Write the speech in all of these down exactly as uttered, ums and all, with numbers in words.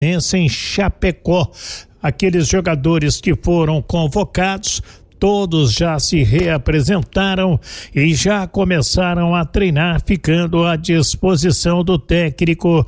em Chapecó. Aqueles jogadores que foram convocados, todos já se reapresentaram e já começaram a treinar, ficando à disposição do técnico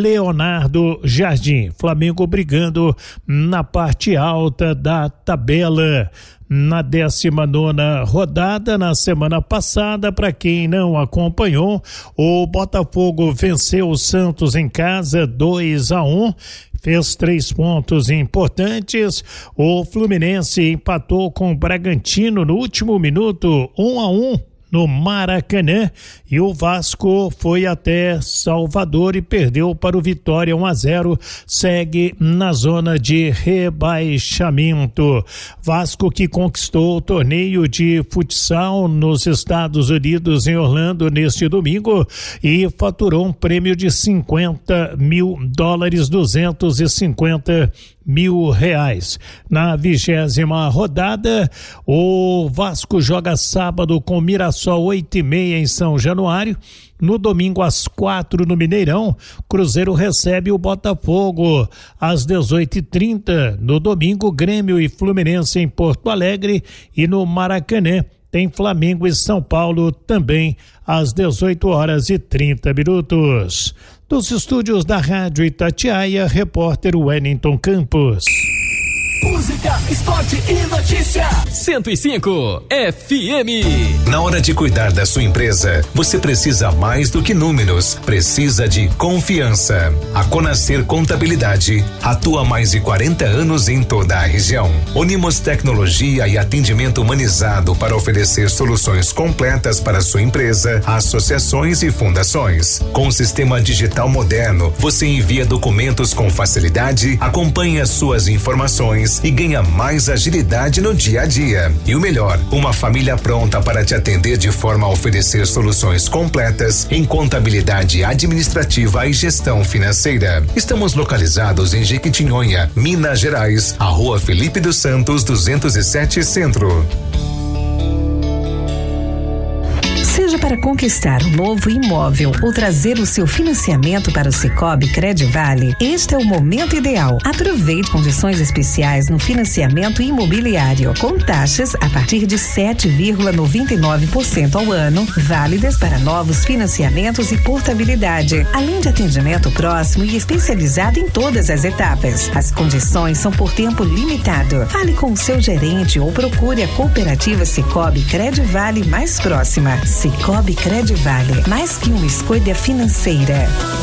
Leonardo Jardim. Flamengo brigando na parte alta da tabela. Na décima nona rodada, na semana passada, para quem não acompanhou, o Botafogo venceu o Santos em casa dois a um, fez três pontos importantes. O Fluminense empatou com o Bragantino no último minuto, um a um. No Maracanã, e o Vasco foi até Salvador e perdeu para o Vitória um a zero, segue na zona de rebaixamento. Vasco que conquistou o torneio de futsal nos Estados Unidos, em Orlando, neste domingo, e faturou um prêmio de cinquenta mil dólares, duzentos e cinquenta mil reais. Na vigésima rodada, o Vasco joga sábado com Mirassol oito e meia em São Januário. No domingo às quatro no Mineirão, Cruzeiro recebe o Botafogo às dezoito e trinta. No domingo, Grêmio e Fluminense em Porto Alegre, e no Maracanã tem Flamengo e São Paulo também às dezoito horas e trinta minutos. Dos estúdios da Rádio Itatiaia, repórter Wellington Campos. Música, esporte e notícia. cento e cinco F M. Na hora de cuidar da sua empresa, você precisa mais do que números, precisa de confiança. A Conacer Contabilidade atua há mais de quarenta anos em toda a região. Unimos tecnologia e atendimento humanizado para oferecer soluções completas para sua empresa, associações e fundações. Com o sistema digital moderno, você envia documentos com facilidade, acompanha suas informações e ganha mais agilidade no dia a dia. E o melhor, uma família pronta para te atender de forma a oferecer soluções completas em contabilidade administrativa e gestão financeira. Estamos localizados em Jequitinhonha, Minas Gerais, a Rua Felipe dos Santos, duzentos e sete Centro. Seja para conquistar um novo imóvel ou trazer o seu financiamento para o Sicoob Credivale, este é o momento ideal. Aproveite condições especiais no financiamento imobiliário, com taxas a partir de sete vírgula noventa e nove por cento ao ano, válidas para novos financiamentos e portabilidade, além de atendimento próximo e especializado em todas as etapas. As condições são por tempo limitado. Fale com o seu gerente ou procure a cooperativa Sicoob Credivale mais próxima. Sicoob Credivale, mais que uma escolha financeira.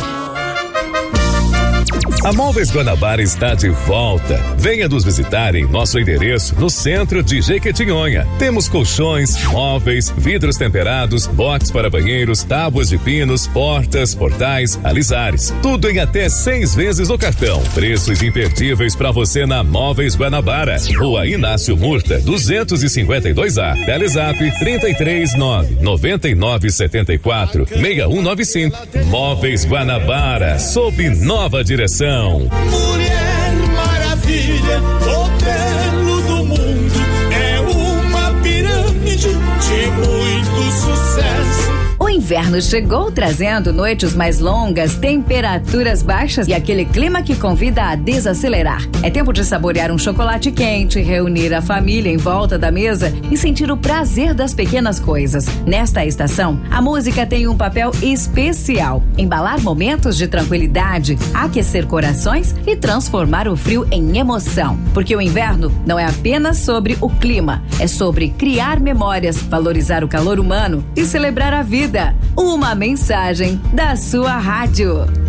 A Móveis Guanabara está de volta. Venha nos visitar em nosso endereço no centro de Jequitinhonha. Temos colchões, móveis, vidros temperados, box para banheiros, tábuas de pinos, portas, portais, alisares. Tudo em até seis vezes no cartão. Preços imperdíveis para você na Móveis Guanabara. Rua Inácio Murta, duzentos e cinquenta e dois A. Telezap trinta e três nove noventa e nove setenta e quatro seis um nove cinco. Móveis Guanabara, sob nova direção. Mulher Maravilha, o belo do mundo, é uma pirâmide de muito sucesso. O inverno chegou trazendo noites mais longas, temperaturas baixas e aquele clima que convida a desacelerar. É tempo de saborear um chocolate quente, reunir a família em volta da mesa e sentir o prazer das pequenas coisas. Nesta estação, a música tem um papel especial: embalar momentos de tranquilidade, aquecer corações e transformar o frio em emoção. Porque o inverno não é apenas sobre o clima, é sobre criar memórias, valorizar o calor humano e celebrar a vida. Uma mensagem da sua rádio.